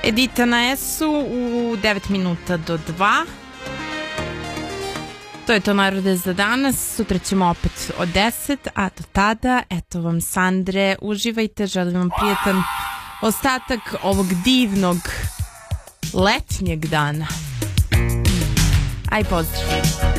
Edita na S-u u 9 minuta do 2. To je to, narode, za danas. Sutra ćemo opet od 10, a do tada, eto vam Sandre, uživajte, želim vam prijatan ostatak ovog divnog letnjeg dana. Aj, pozdrav.